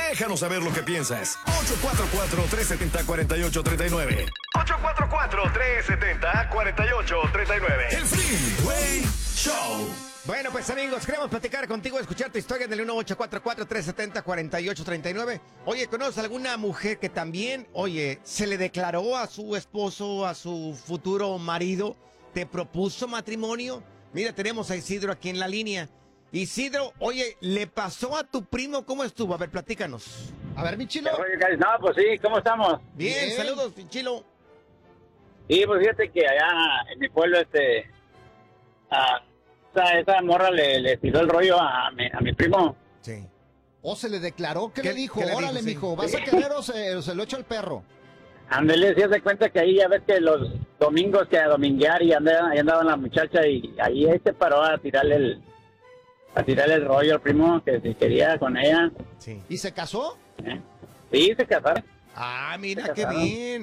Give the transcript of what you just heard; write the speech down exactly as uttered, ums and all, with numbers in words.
Déjanos saber lo que piensas. ocho cuatro cuatro, tres siete cero, cuatro ocho tres nueve. ocho cuatro cuatro, tres siete cero, cuatro ocho tres nueve. El Freeway Show. Bueno, pues amigos, queremos platicar contigo, escuchar tu historia en el uno ocho cuatro cuatro, tres siete cero, cuatro ocho tres nueve. Oye, ¿conoces alguna mujer que también, oye, se le declaró a su esposo, a su futuro marido, te propuso matrimonio? Mira, tenemos a Isidro aquí en la línea. Isidro, oye, ¿le pasó a tu primo? ¿Cómo estuvo? A ver, platícanos. A ver, mi chilo. No, pues sí, ¿cómo estamos? Bien, Bien. saludos, Chilo. Sí, pues fíjate que allá en mi pueblo, este, a esa, esa morra le, le tiró el rollo a mi, a mi primo. Sí. ¿O se le declaró? ¿Qué, ¿Qué- le dijo? qué le Órale, dijo, sí? mijo, ¿vas a querer o se, o se lo echa el perro? Ándale, si hace cuenta que ahí ya ves que los domingos que a dominguear y andaba, ahí andaba la muchacha y ahí, ahí se paró a tirarle el, a tirarle el rollo al primo que si quería con ella. Sí. ¿Y se casó? ¿eh? Sí, se casaron. Ah, mira Se qué casaron. bien.